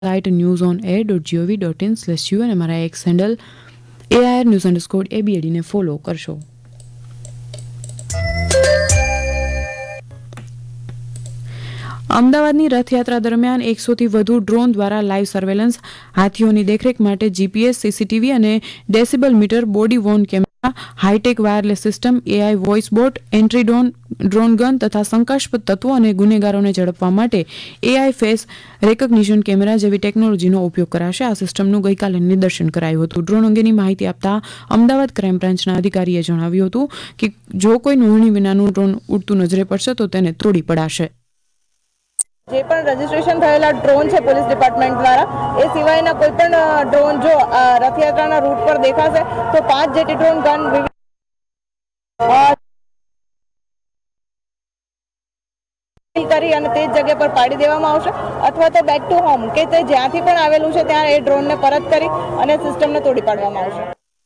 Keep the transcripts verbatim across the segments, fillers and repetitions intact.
Site news on air dot GOV dot in slash you અને મારા x handle AIR news underscore એબીએડીને follow કરશો. અમદાવાદની રથયાત્રા દરમિયાન એકસોથી વધુ ડ્રોન દ્વારા લાઇવ સર્વેલન્સ, હાથીઓની દેખરેખ માટે જીપીએસ, સીસીટીવી અને decibel metre, body Warne camera, high tech wireless system, AI voice boat, entry drone drone gun તથા શંકાસ્પદ તત્વો અને ગુનેગારોને ઝડપવા માટે એઆઈ ફેસ રેકગ્નિશન કેમેરા જેવી ટેકનોલોજીનો ઉપયોગ કરાશે. આ સિસ્ટમનું ગઈકાલે નિદર્શન કરાયું હતું. ડ્રોન અંગેની માહિતી આપતા અમદાવાદ ક્રાઇમ બ્રાન્ચના અધિકારીએ જણાવ્યું હતું કે જો કોઈ નોંધણી વિનાનું ડ્રોન ઉડતું નજરે પડશે તો તેને તોડી પડાશે. જે પણ રજીસ્ટ્રેશન થયેલા ડ્રોન છે પોલીસ ડિપાર્ટમેન્ટ દ્વારા, એ સિવાયના કોઈ પણ ડ્રોન જો રથયાત્રાના રૂટ પર દેખાશે તો પાંચ જેટી ડ્રોન ગન કરી અને તે જ જગ્યા પર પાડી દેવામાં આવશે, અથવા તો બેક ટુ હોમ કે તે જ્યાંથી પણ આવેલું છે ત્યાં એ ડ્રોનને પરત કરી અને સિસ્ટમને તોડી પાડવામાં આવશે.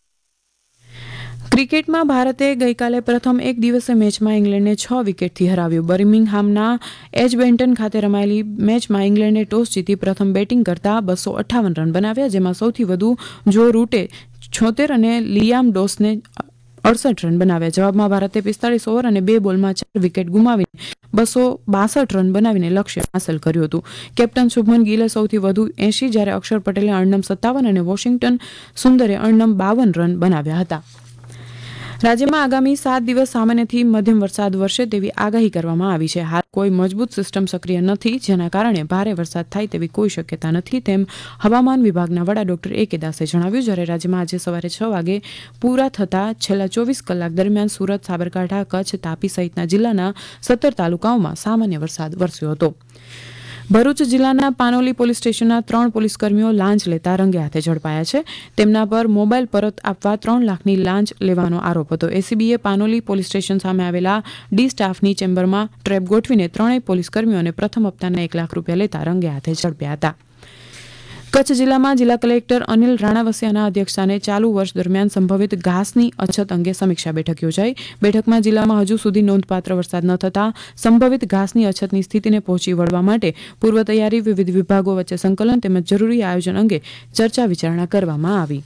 ક્રિકેટમાં ભારતે ગઈકાલે પ્રથમ એક દિવસીય મેચમાં ઇંગ્લેન્ડને છ વિકેટથી હરાવ્યું. બર્મિંગહામના એજબેન્ટન ખાતે રમાયેલી મેચમાં ઇંગ્લેન્ડે ટોસ જીતી પ્રથમ બેટિંગ કરતા બસો અઠ્ઠાવન રન બનાવ્યા, જેમાં સૌથી વધુ જો રૂટે છોતેર અને લિયામ ડોસને અડસઠ રન બનાવ્યા. જવાબમાં ભારતે પિસ્તાળીસ ઓવર અને બે બોલમાં ચાર વિકેટ ગુમાવીને બસો બાસઠ રન બનાવીને લક્ષ્ય હાંસલ કર્યું હતું. કેપ્ટન શુભમન ગિલે સૌથી વધુ એંશી, જ્યારે અક્ષર પટેલે અણનમ સત્તાવન અને વોશિંગ્ટન સુંદરે અણનમ બાવન રન બનાવ્યા હતા. રાજ્યમાં આગામી સાત દિવસ સામાન્યથી મધ્યમ વરસાદ વરસે તેવી આગાહી કરવામાં આવી છે. હાલ કોઈ મજબૂત સિસ્ટમ સક્રિય નથી, જેના કારણે ભારે વરસાદ થાય તેવી કોઈ શક્યતા નથી, તેમ હવામાન વિભાગના વડા ડોક્ટર એ કે દાસે જણાવ્યું. જ્યારે રાજ્યમાં આજે સવારે છ વાગે પૂરા થતા છેલ્લા ચોવીસ કલાક દરમિયાન સુરત, સાબરકાંઠા, કચ્છ, તાપી સહિતના જિલ્લાના સત્તર તાલુકાઓમાં સામાન્ય વરસાદ વરસ્યો હતો. ભરૂચ જિલ્લાના પાનોલી પોલીસ સ્ટેશનના ત્રણ પોલીસકર્મીઓ લાંચ લેતા રંગે હાથે ઝડપાયા છે. તેમના પર મોબાઈલ પરત આપવા ત્રણ લાખની લાંચ લેવાનો આરોપ હતો. એસીબીએ પાનોલી પોલીસ સ્ટેશન સામે આવેલા ડી સ્ટાફની ચેમ્બરમાં ટ્રેપ ગોઠવીને ત્રણેય પોલીસકર્મીઓને પ્રથમ હપ્તાના એક લાખ રૂપિયા લેતા રંગે હાથે ઝડપ્યા હતા. કચ્છ જિલ્લામાં જિલ્લા કલેક્ટર અનિલ રાણાવસિયાના અધ્યક્ષસ્થાને ચાલુ વર્ષ દરમિયાન સંભવિત ઘાસની અછત અંગે સમીક્ષા બેઠક યોજાઈ. બેઠકમાં જિલ્લામાં હજુ સુધી નોંધપાત્ર વરસાદ ન થતા સંભવિત ઘાસની અછતની સ્થિતિને પહોંચી વળવા માટે પૂર્વ તૈયારી, વિવિધ વિભાગો વચ્ચે સંકલન તેમજ જરૂરી આયોજન અંગે ચર્ચા વિચારણા કરવામાં આવી.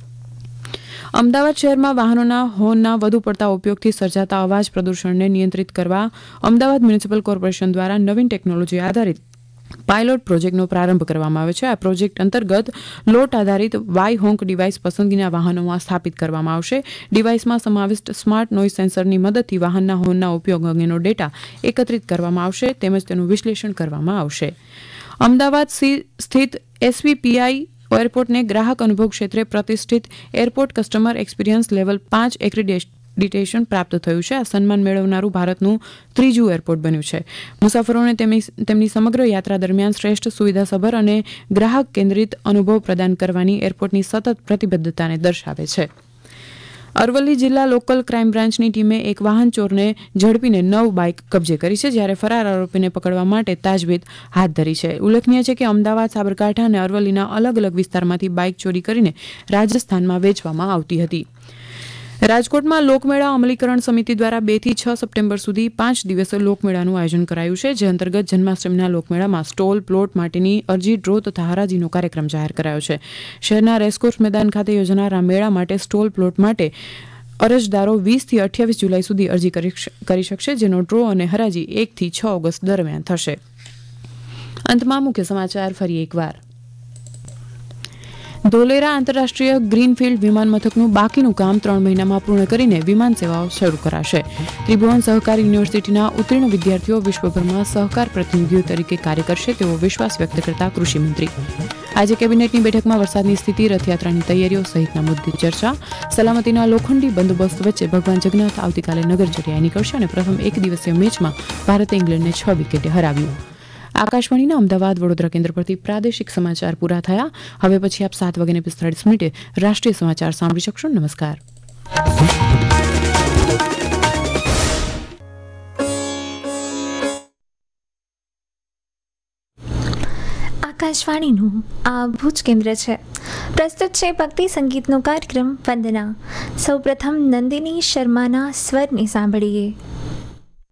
અમદાવાદ શહેરમાં વાહનોના હોર્નના વધુ પડતા ઉપયોગથી સર્જાતા અવાજ પ્રદૂષણને નિયંત્રિત કરવા અમદાવાદ મ્યુનિસિપલ કોર્પોરેશન દ્વારા નવીન ટેકનોલોજી આધારિત પાયલોટ પ્રોજેક્ટનો પ્રારંભ કરવામાં આવ્યો છે. આ પ્રોજેક્ટ અંતર્ગત લોટ આધારિત વાય હોંક ડિવાઇસ પસંદગીના વાહનોમાં સ્થાપિત કરવામાં આવશે. ડિવાઇસમાં સમાવિષ્ટ સ્માર્ટ નોઇઝ સેન્સરની મદદથી વાહનના હોર્નના ઉપયોગ અંગેનો ડેટા એકત્રિત કરવામાં આવશે તેમજ તેનું વિશ્લેષણ કરવામાં આવશે. અમદાવાદ સ્થિત એસવીપીઆઈ એરપોર્ટને ગ્રાહક અનુભવ ક્ષેત્રે પ્રતિષ્ઠિત એરપોર્ટ કસ્ટમર એક્સપિરિયન્સ લેવલ પાંચ એક્રિડિટેશન પ્રાપ્ત થયું છે. આ સન્માન મેળવનારું ભારતનું ત્રીજું એરપોર્ટ બન્યું છે. મુસાફરોને તેમની સમગ્ર યાત્રા દરમિયાન શ્રેષ્ઠ, સુવિધાસભર અને ગ્રાહક કેન્દ્રિત અનુભવ પ્રદાન કરવાની એરપોર્ટની સતત પ્રતિબદ્ધતાને દર્શાવે છે. અરવલ્લી જિલ્લા લોકલ ક્રાઇમ બ્રાન્ચની ટીમે એક વાહન ચોરને ઝડપીને નવ બાઇક કબજે કરી છે, જ્યારે ફરાર આરોપીને પકડવા માટે તાજવીજ હાથ ધરી છે. ઉલ્લેખનીય છે કે અમદાવાદ, સાબરકાંઠા અને અરવલ્લીના અલગ અલગ વિસ્તારમાંથી બાઇક ચોરી કરીને રાજસ્થાનમાં વેચવામાં આવતી હતી. રાજકોટમાં લોકમેળા અમલીકરણ સમિતિ દ્વારા બે થી છ સપ્ટેમ્બર સુધી પાંચ દિવસીય લોકમેળાનું આયોજન કરાયું છે, જે અંતર્ગત જન્માષ્ટમીના લોકમેળામાં સ્ટોલ પ્લોટ માટેની અરજી, ડ્રો તથા હરાજીનો કાર્યક્રમ જાહેર કરાયો છે. શહેરના રેસકોર્સ મેદાન ખાતે યોજાનાર આ મેળા માટે સ્ટોલ પ્લોટ માટે અરજદારો વીસ થી અઠ્યાવીસ જુલાઈ સુધી અરજી કરી શકશે, જેનો ડ્રો અને હરાજી એક થી છ ઓગસ્ટ દરમિયાન થશે. અંતમાં મુખ્ય સમાચાર ફરી એકવાર. ધોલેરા આંતરરાષ્ટ્રીય ગ્રીનફિલ્ડ વિમાન મથકનું બાકીનું કામ ત્રણ મહિનામાં પૂર્ણ કરીને વિમાન સેવાઓ શરૂ કરાશે. ત્રિભુવન સહકાર યુનિવર્સિટીના ઉત્તીર્ણ વિદ્યાર્થીઓ વિશ્વભરમાં સહકાર પ્રતિનિધિઓ તરીકે કાર્ય કરશે તેવો વિશ્વાસ વ્યક્ત કરતા કૃષિમંત્રી. આજે કેબિનેટની બેઠકમાં વરસાદની સ્થિતિ, રથયાત્રાની તૈયારીઓ સહિતના મુદ્દે ચર્ચા. સલામતીના લોખંડી બંદોબસ્ત વચ્ચે ભગવાન જગન્નાથ આવતીકાલે નગરચર્યાએ નીકળશે અને પ્રથમ એક દિવસીય મેચમાં ભારતે ઇંગ્લેન્ડને છ વિકેટે હરાવ્યું. આકાશવાણીના અમદાવાદ વડોદરા કેન્દ્ર પરથી પ્રાદેશિક સમાચાર પૂરા થયા. હવે પછી આપ સાત વાગ્યાને પિસ્તાળીસ મિનિટે રાષ્ટ્રીય સમાચાર સાંભળી શકશો. નમસ્કાર. આકાશવાણીનું આ ભુજ કેન્દ્ર છે. પ્રસ્તુત છે ભક્તિ સંગીતનો કાર્યક્રમ વંદના. સૌપ્રથમ નંદિની શર્માના સ્વરને સાંભળીએ.